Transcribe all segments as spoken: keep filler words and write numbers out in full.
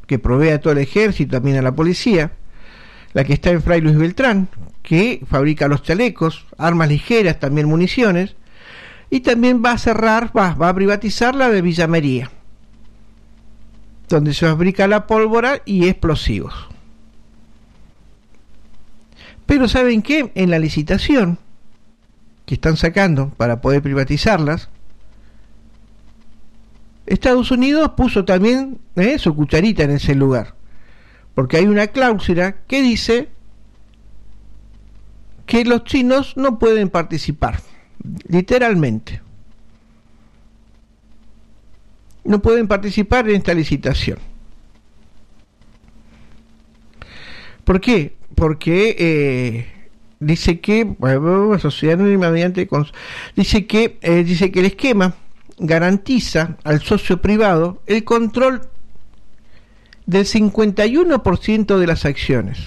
que provee a todo el ejército, también a la policía, la que está en Fray Luis Beltrán, que fabrica los chalecos, armas ligeras, también municiones, y también va a cerrar, va, va a privatizar la de Villa María, donde se fabrica la pólvora y explosivos. Pero ¿saben qué? En la licitación que están sacando para poder privatizarlas, Estados Unidos puso también eh, su cucharita en ese lugar, porque hay una cláusula que dice que los chinos no pueden participar, literalmente. No pueden participar en esta licitación. ¿Por qué? Porque eh, dice que bueno, sociedad anónima mediante cons- dice que eh, dice que el esquema garantiza al socio privado el control del cincuenta y uno por ciento de las acciones.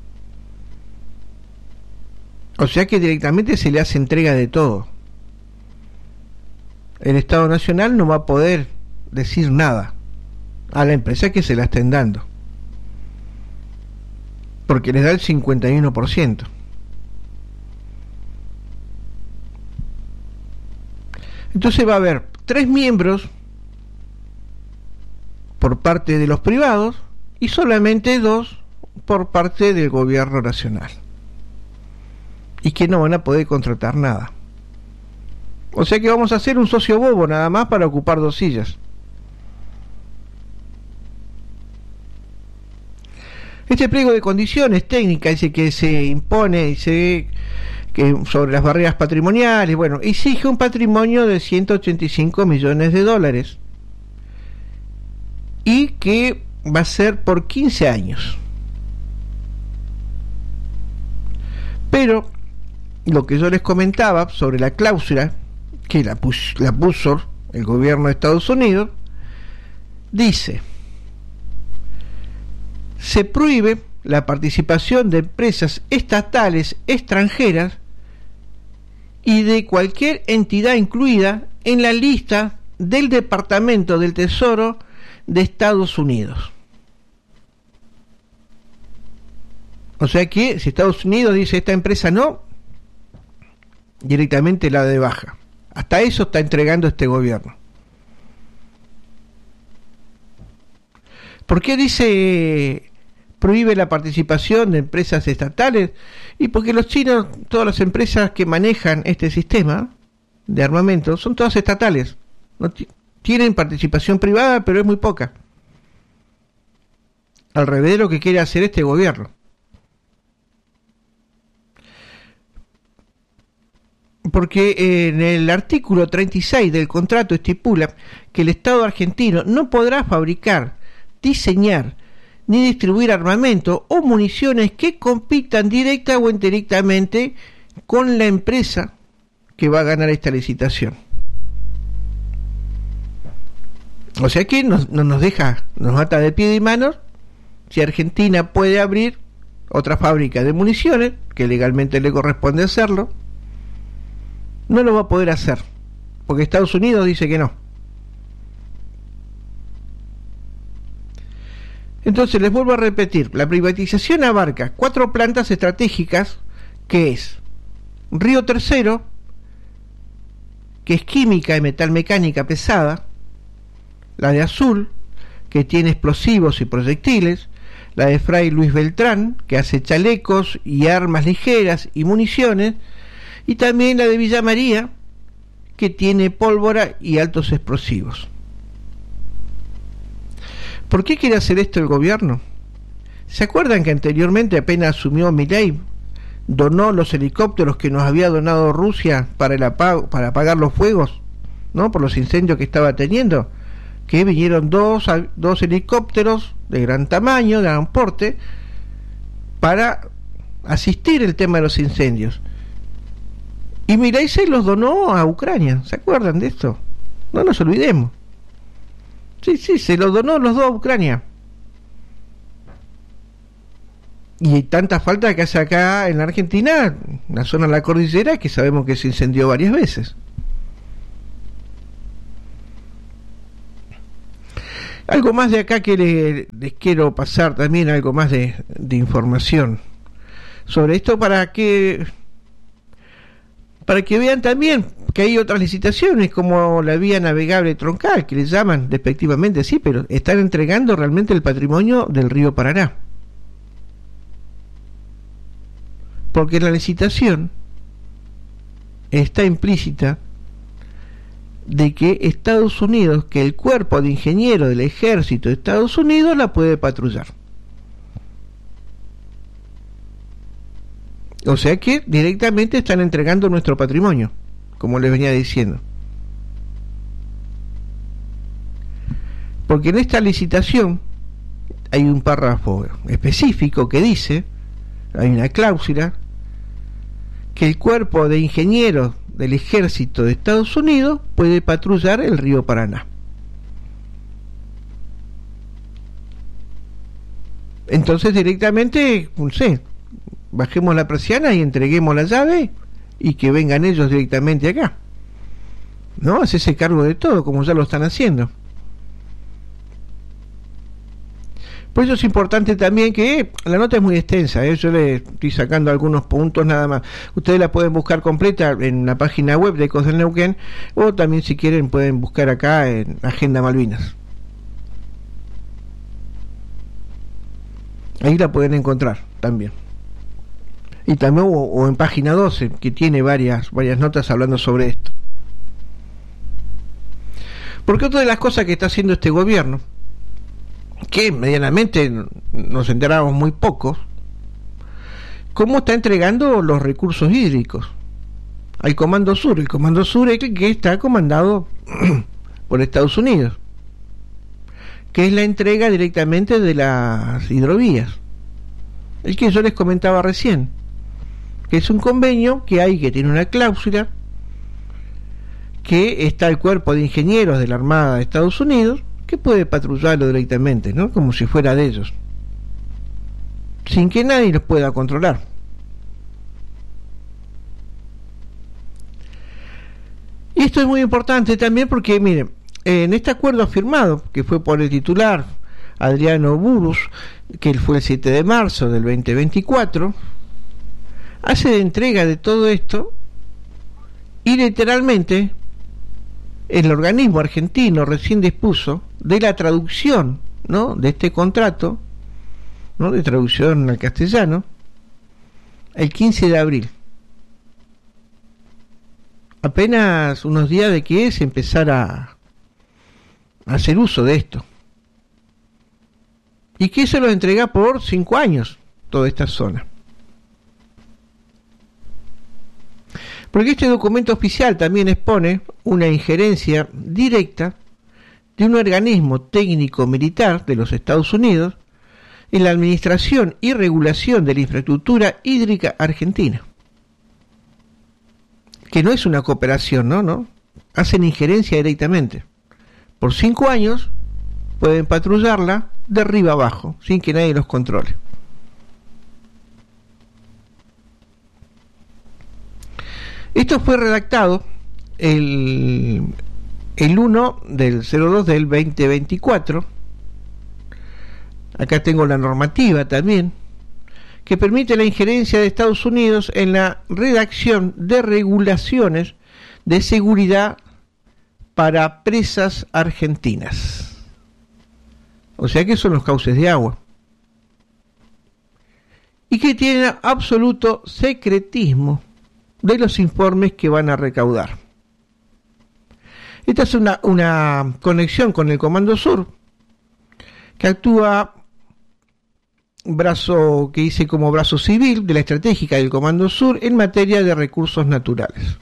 O sea que directamente se le hace entrega de todo. El Estado Nacional no va a poder decir nada a la empresa que se la estén dando, porque les da el cincuenta y uno por ciento. Entonces va a haber tres miembros por parte de los privados y solamente dos por parte del gobierno nacional, y que no van a poder contratar nada. O sea que vamos a hacer un socio bobo nada más para ocupar dos sillas. Este pliego de condiciones técnicas dice que se impone, dice que sobre las barreras patrimoniales, bueno, exige un patrimonio de ciento ochenta y cinco millones de dólares y que va a ser por quince años. Pero lo que yo les comentaba sobre la cláusula que la puso, la puso el gobierno de Estados Unidos, dice: se prohíbe la participación de empresas estatales extranjeras y de cualquier entidad incluida en la lista del Departamento del Tesoro de Estados Unidos. O sea que si Estados Unidos dice esta empresa no, directamente la de baja. Hasta eso está entregando este gobierno. ¿Por qué dice prohíbe la participación de empresas estatales? Y porque los chinos, todas las empresas que manejan este sistema de armamento son todas estatales. No t- tienen participación privada, pero es muy poca. Al revés de lo que quiere hacer este gobierno. Porque en el artículo treinta y seis del contrato estipula que el Estado argentino no podrá fabricar, diseñar ni distribuir armamento o municiones que compitan directa o indirectamente con la empresa que va a ganar esta licitación. O sea que no nos, nos deja, nos ata de pie y manos si Argentina puede abrir otra fábrica de municiones, que legalmente le corresponde hacerlo. No lo va a poder hacer, porque Estados Unidos dice que no. Entonces les vuelvo a repetir, la privatización abarca cuatro plantas estratégicas, que es Río Tercero, que es química y metalmecánica pesada, la de Azul, que tiene explosivos y proyectiles, la de Fray Luis Beltrán, que hace chalecos y armas ligeras y municiones, y también la de Villa María, que tiene pólvora y altos explosivos. ¿Por qué quiere hacer esto el gobierno? ¿Se acuerdan que anteriormente, apenas asumió Milei, donó los helicópteros que nos había donado Rusia para el apago, para apagar los fuegos, ¿no? Por los incendios que estaba teniendo? Que vinieron dos, dos helicópteros de gran tamaño, de gran porte, para asistir el tema de los incendios. Y Milei se los donó a Ucrania. ¿Se acuerdan de esto? No nos olvidemos. Sí, sí, se los donó los dos a Ucrania. Y hay tanta falta que hace acá en la Argentina, en la zona de la cordillera, que sabemos que se incendió varias veces. Algo más de acá que le, les quiero pasar también, algo más de, de información sobre esto para que para que vean también que hay otras licitaciones como la vía navegable troncal, que le llaman despectivamente así, pero están entregando realmente el patrimonio del río Paraná. Porque en la licitación está implícita de que Estados Unidos, que el cuerpo de ingenieros del ejército de Estados Unidos la puede patrullar. O sea que directamente están entregando nuestro patrimonio, como les venía diciendo. Porque en esta licitación hay un párrafo específico que dice, hay una cláusula, que el cuerpo de ingenieros del ejército de Estados Unidos puede patrullar el río Paraná. Entonces directamente, no sé, bajemos la persiana y entreguemos la llave y que vengan ellos directamente acá, ¿no? Hacerse cargo de todo, como ya lo están haciendo. Por eso es importante también que la nota es muy extensa, ¿eh? Yo le estoy sacando algunos puntos nada más. Ustedes la pueden buscar completa en la página web de Ecos del Neuquén, o también si quieren pueden buscar acá en Agenda Malvinas. Ahí la pueden encontrar también. Y también o, o en página doce, que tiene varias varias notas hablando sobre esto. Porque otra de las cosas que está haciendo este gobierno, que medianamente nos enteramos muy pocos, cómo está entregando los recursos hídricos al Comando Sur. El Comando Sur es el que está comandado por Estados Unidos, que es la entrega directamente de las hidrovías, el que yo les comentaba recién, que es un convenio que hay, que tiene una cláusula, que está el cuerpo de ingenieros de la Armada de Estados Unidos, que puede patrullarlo directamente, ¿no? Como si fuera de ellos, sin que nadie los pueda controlar. Y esto es muy importante también porque, miren, en este acuerdo firmado, que fue por el titular Adriano Burus, que fue el siete de marzo del veinte veinticuatro, hace de entrega de todo esto y literalmente el organismo argentino recién dispuso de la traducción, ¿no?, de este contrato, ¿no?, de traducción al castellano, el quince de abril. Apenas unos días de que se empezara a hacer uso de esto. Y que se lo entrega por cinco años, toda esta zona. Porque este documento oficial también expone una injerencia directa de un organismo técnico militar de los Estados Unidos en la administración y regulación de la infraestructura hídrica argentina. Que no es una cooperación, ¿no? ¿no? Hacen injerencia directamente. Por cinco años pueden patrullarla de arriba abajo, sin que nadie los controle. Esto fue redactado el, el uno del cero dos del veinte veinticuatro. Acá tengo la normativa también, que permite la injerencia de Estados Unidos en la redacción de regulaciones de seguridad para presas argentinas. O sea que son los cauces de agua. Y que tienen absoluto secretismo de los informes que van a recaudar. Esta es una, una conexión con el Comando Sur, que actúa brazo, que dice como brazo civil de la estratégica del Comando Sur en materia de recursos naturales.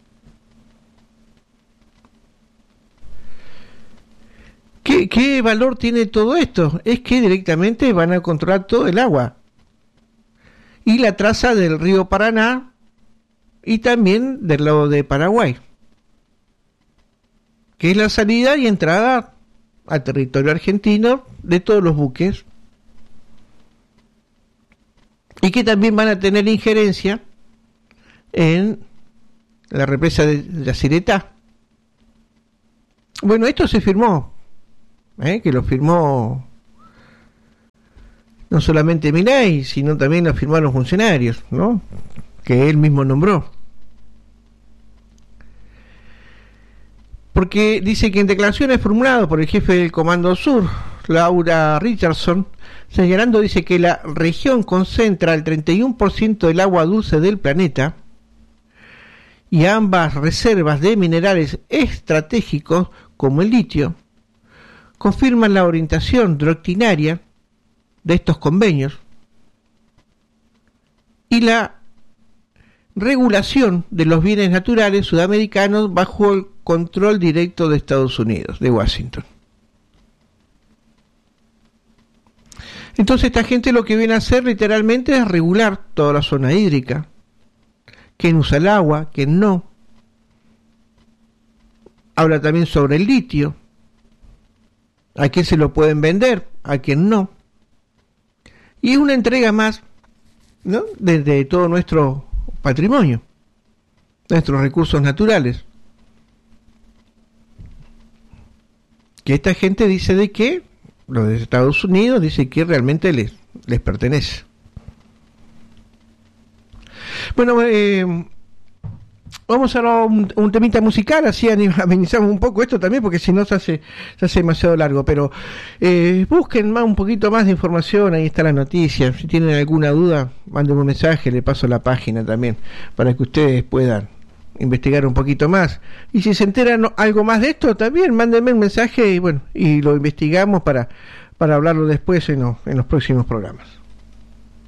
¿Qué, qué valor tiene todo esto? Es que directamente van a controlar todo el agua y la traza del río Paraná y también del lado de Paraguay, que es la salida y entrada al territorio argentino de todos los buques, y que también van a tener injerencia en la represa de Yacyretá. Bueno, esto se firmó ¿eh? Que lo firmó no solamente Milei, sino también lo firmaron funcionarios, ¿no? Que él mismo nombró. Porque dice que en declaraciones formuladas por el jefe del Comando Sur, Laura Richardson, señalando, dice que la región concentra el treinta y uno por ciento del agua dulce del planeta y ambas reservas de minerales estratégicos como el litio confirman la orientación doctrinaria de estos convenios y la regulación de los bienes naturales sudamericanos bajo el control directo de Estados Unidos, de Washington. Entonces esta gente lo que viene a hacer literalmente es regular toda la zona hídrica, quién usa el agua, quién no. Habla también sobre el litio, a quién se lo pueden vender, a quién no. Y es una entrega más, ¿no?, desde de todo nuestro patrimonio, nuestros recursos naturales. Que esta gente dice de que los de Estados Unidos dice que realmente les, les pertenece. Bueno, eh, vamos a un, un temita musical, así amenizamos un poco esto también, porque si no se hace, se hace demasiado largo, pero eh, busquen más, un poquito más de información, ahí está la noticia. Si tienen alguna duda, manden un mensaje, le paso la página también, para que ustedes puedan investigar un poquito más. Y si se enteran algo más de esto, también mándenme un mensaje y bueno, y lo investigamos para, para hablarlo después en, lo, en los próximos programas.